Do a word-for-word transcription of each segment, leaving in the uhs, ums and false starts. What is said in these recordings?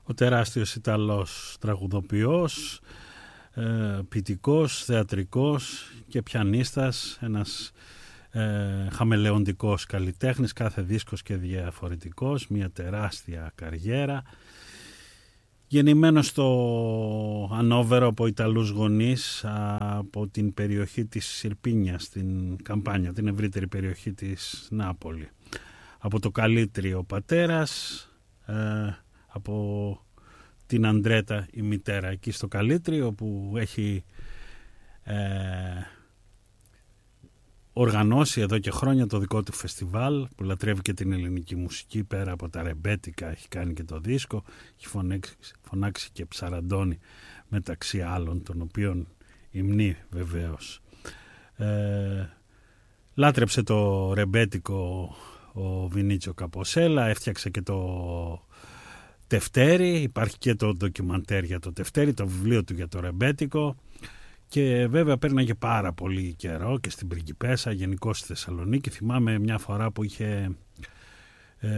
ο τεράστιος Ιταλός τραγουδοποιός, ε, ποιητικός, θεατρικός και πιανίστας, ένας ε, χαμελεοντικός καλλιτέχνης, κάθε δίσκος και διαφορετικός, μια τεράστια καριέρα. Γεννημένος στο Ανόβερο από Ιταλούς γονείς, από την περιοχή της Σιρπίνια στην Καμπάνια, την ευρύτερη περιοχή της Νάπολη. Από το Καλήτριο ο πατέρας, ε, από την Αντρέτα η μητέρα, εκεί στο Καλήτριο που έχει ε, οργανώσει εδώ και χρόνια το δικό του φεστιβάλ, που λατρεύει και την ελληνική μουσική, πέρα από τα ρεμπέτικα έχει κάνει και το δίσκο, έχει φωνάξει, φωνάξει και ψαραντώνει μεταξύ άλλων, των οποίων υμνεί βεβαίως. Ε, λάτρεψε το ρεμπέτικο ο Βινίτσιο Καποσέλα, έφτιαξε και το Τευτέρι, υπάρχει και το ντοκιμαντέρ για το Τευτέρι, το βιβλίο του για το ρεμπέτικο, και βέβαια πέρναγε πάρα πολύ καιρό και στην Πριγκιπέσα, γενικώς στη Θεσσαλονίκη. Θυμάμαι μια φορά που είχε ε,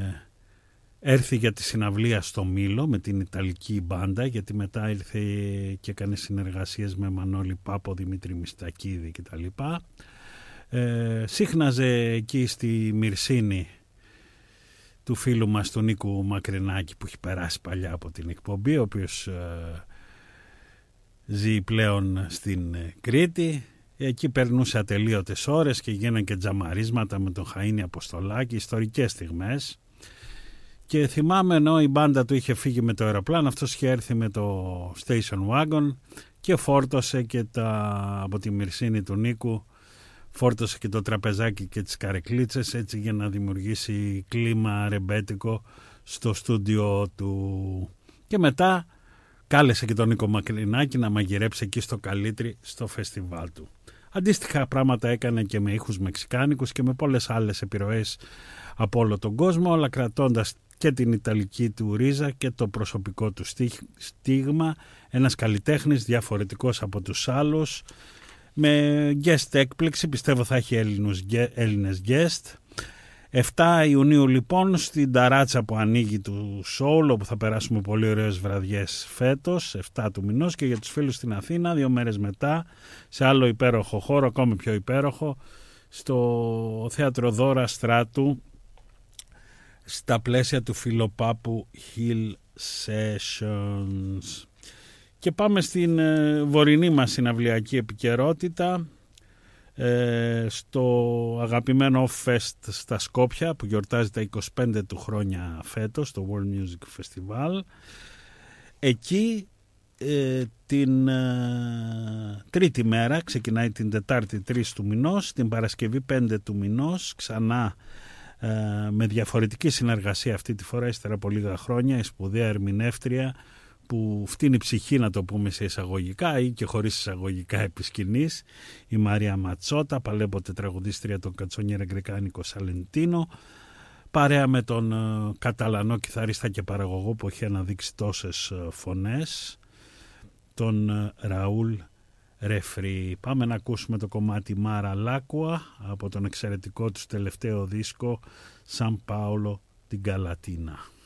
έρθει για τη συναυλία στο Μήλο με την Ιταλική μπάντα, γιατί μετά ήρθε και έκανε συνεργασίες με Μανώλη Πάπο, Δημήτρη Μιστακίδη κτλ. Ε, σύχναζε εκεί στη Μυρσίνη του φίλου μας του Νίκου Μακρινάκη, που έχει περάσει παλιά από την εκπομπή, ο οποίος ε, ζει πλέον στην Κρήτη. Εκεί περνούσε ατελείωτες ώρες και γίνανε και τζαμαρίσματα με τον Χαΐνη Αποστολάκη, ιστορικές στιγμές. Και θυμάμαι, ενώ η μπάντα του είχε φύγει με το αεροπλάνο, αυτός είχε έρθει με το station wagon και φόρτωσε και τα, από τη Μυρσίνη του Νίκου, φόρτωσε και το τραπεζάκι και τις καρεκλίτσες, έτσι για να δημιουργήσει κλίμα ρεμπέτικο στο στούντιο του. Και μετά κάλεσε και τον Νίκο Μακρινάκη να μαγειρέψει εκεί στο Καλήτρι στο φεστιβάλ του. Αντίστοιχα πράγματα έκανε και με ήχους μεξικάνικους και με πολλές άλλες επιρροές από όλο τον κόσμο, αλλά κρατώντας και την ιταλική του ρίζα και το προσωπικό του στίγμα. Ένας καλλιτέχνης διαφορετικός από τους άλλους, με guest έκπληξη, πιστεύω θα έχει Έλληνους, Έλληνες guest. εφτά Ιουνίου λοιπόν στην ταράτσα που ανοίγει του Σόουλ, όπου θα περάσουμε πολύ ωραίες βραδιές φέτος, εφτά του μηνός, και για τους φίλους στην Αθήνα δύο μέρες μετά σε άλλο υπέροχο χώρο, ακόμη πιο υπέροχο, στο Θέατρο Δώρα Στράτου, στα πλαίσια του Φιλοπάπου Hill Sessions. Και πάμε στην ε, βορεινή μας συναυλιακή επικαιρότητα, ε, στο αγαπημένο Fest στα Σκόπια, που γιορτάζει τα είκοσι πέντε του χρόνια φέτος, το World Music Festival. Εκεί ε, την ε, τρίτη μέρα, ξεκινάει την Τετάρτη τρεις του μηνός, την Παρασκευή πέντε του μηνός, ξανά ε, με διαφορετική συνεργασία αυτή τη φορά, ύστερα από λίγα χρόνια, η σπουδαία ερμηνεύτρια που φτύνει ψυχή, να το πούμε σε εισαγωγικά ή και χωρίς εισαγωγικά, επί σκηνής, η Μαρία Ματσότα, παλέποτε τραγουδίστρια των Κατσόνιερε Γκρικάνικο Σαλεντίνο, παρέα με τον uh, Καταλανό κιθαρίστα και παραγωγό που έχει αναδείξει τόσες uh, φωνές, τον uh, Ραούλ Ρεφρή. Πάμε να ακούσουμε το κομμάτι Μάρα Λάκουα από τον εξαιρετικό τους τελευταίο δίσκο Σαν Πάολο την Καλατίνα.